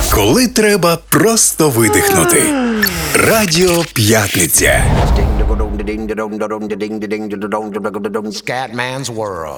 Коли треба просто видихнути. Радіо П'ятниця. Scatman's World.